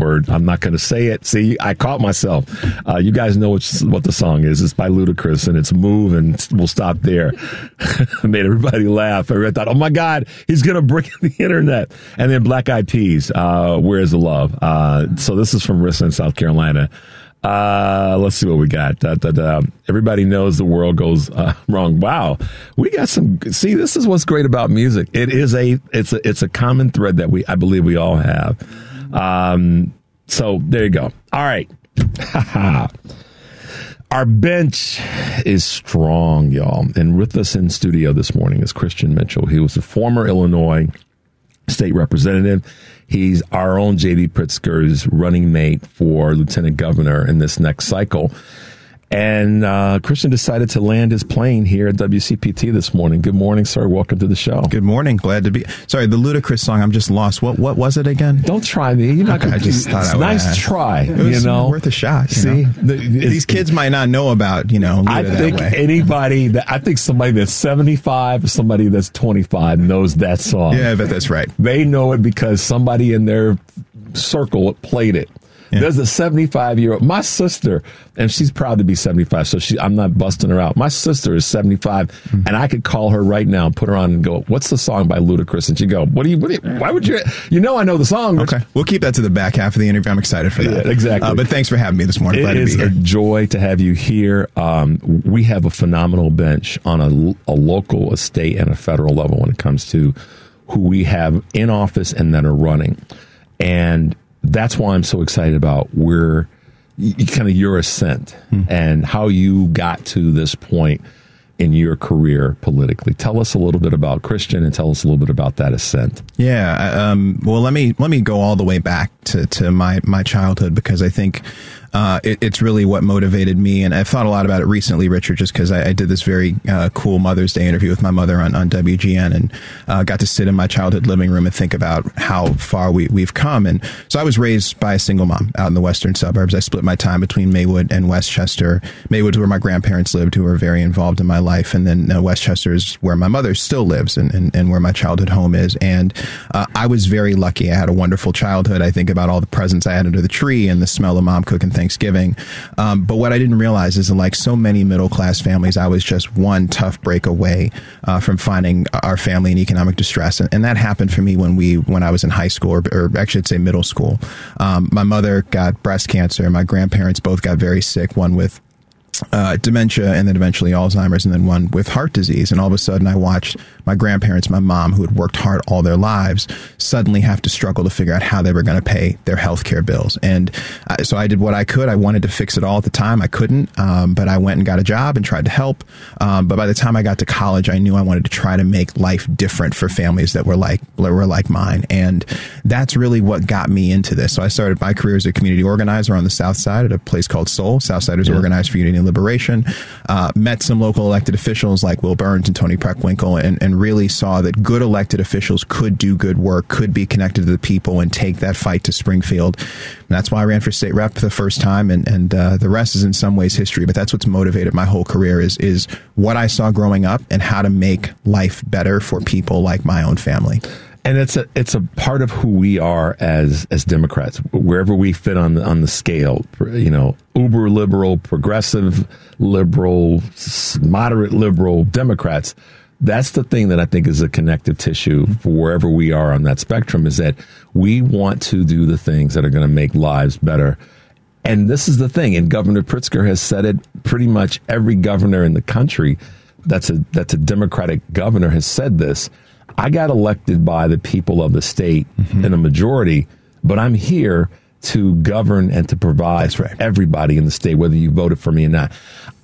word. I'm not going to say it. See, I caught myself. You guys know what the song is. It's by Ludacris, and it's Move, and we'll stop there. Made everybody laugh. I thought, oh my God, he's going to break the internet. And then Black Eyed Peas, Where's the Love? So this is from Richland, South Carolina. Let's see what we got. Everybody knows the world goes wrong. Wow, we got some. See, this is what's great about music. It's a common thread that I believe we all have. So there you go. All right. Our bench is strong, y'all. And with us in studio this morning is Christian Mitchell. He was a former Illinois state representative. He's our own J.B. Pritzker's running mate for lieutenant governor in this next cycle. And Christian decided to land his plane here at WCPT this morning. Good morning, sir. Welcome to the show. Good morning. Glad to be. Sorry, the Ludacris song. I'm just lost. What was it again? Don't try me. You're not okay, gonna, I just thought it's I would nice ask. Try. It was worth a shot. See, these kids might not know about Luda I think I think somebody that's 75 or somebody that's 25 knows that song. Yeah, but that's right. They know it because somebody in their circle played it. Yeah. There's a 75-year-old. My sister, and she's proud to be 75, so I'm not busting her out. My sister is 75, and I could call her right now and put her on and go, what's the song by Ludacris? And she'd go, why would you? I know the song. Okay. We'll keep that to the back half of the interview. I'm excited for that. Yeah, exactly. But thanks for having me this morning. Glad to be here. It is a joy to have you here. We have a phenomenal bench on a local, a state, and a federal level when it comes to who we have in office and that are running. And that's why I'm so excited about your ascent and how you got to this point in your career politically. Tell us a little bit about Christian and tell us a little bit about that ascent. Yeah. Well, let me go all the way back to my childhood, because I think it's really what motivated me. And I've thought a lot about it recently, Richard, just because I did this very cool Mother's Day interview with my mother on WGN, and got to sit in my childhood living room and think about how far we've come. And so I was raised by a single mom out in the western suburbs. I split my time between Maywood and Westchester. Maywood's where my grandparents lived, who were very involved in my life. And then Westchester is where my mother still lives and where my childhood home is. And I was very lucky. I had a wonderful childhood. I think about all the presents I had under the tree and the smell of mom cooking Thanksgiving. But what I didn't realize is that, like so many middle-class families, I was just one tough break away from finding our family in economic distress. And that happened for me when I was in high school, or actually I'd say middle school. My mother got breast cancer, and my grandparents both got very sick, one with dementia and then eventually Alzheimer's, and then one with heart disease. And all of a sudden I watched my grandparents, my mom, who had worked hard all their lives, suddenly have to struggle to figure out how they were going to pay their healthcare bills. And so I did what I could. I wanted to fix it all at the time. I couldn't, but I went and got a job and tried to help. But by the time I got to college, I knew I wanted to try to make life different for families that were like mine. And that's really what got me into this. So I started my career as a community organizer on the South Side at a place called Soul. Southsiders Organized for Unity and Liberation. Met some local elected officials like Will Burns and Tony Preckwinkle, and really saw that good elected officials could do good work, could be connected to the people, and take that fight to Springfield. And that's why I ran for state rep the first time, and the rest is in some ways history. But that's what's motivated my whole career is what I saw growing up and how to make life better for people like my own family. And it's a part of who we are as Democrats, wherever we fit on the scale. Uber liberal, progressive liberal, moderate liberal Democrats. That's the thing that I think is a connective tissue for wherever we are on that spectrum, is that we want to do the things that are going to make lives better. And this is the thing, and Governor Pritzker has said it. Pretty much every governor in the country that's a Democratic governor has said this. I got elected by the people of the state in a majority, but I'm here to govern and to provide for everybody in the state, whether you voted for me or not.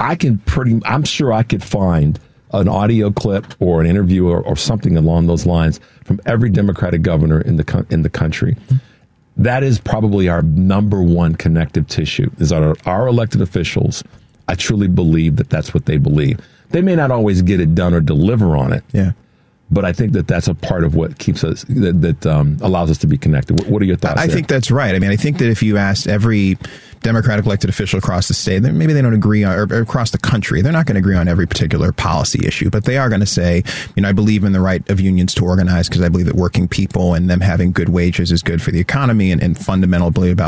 I'm sure I could find an audio clip or an interview or something along those lines from every Democratic governor in the country. That is probably our number one connective tissue, is our elected officials. I truly believe that that's what they believe. They may not always get it done or deliver on it. Yeah. But I think that that's a part of what keeps us, that allows us to be connected. What are your thoughts? I think that's right. I mean, I think that if you asked every Democratic elected official across the state, maybe they don't agree on, or across the country, they're not going to agree on every particular policy issue, but they are going to say, I believe in the right of unions to organize because I believe that working people and them having good wages is good for the economy, and fundamentally about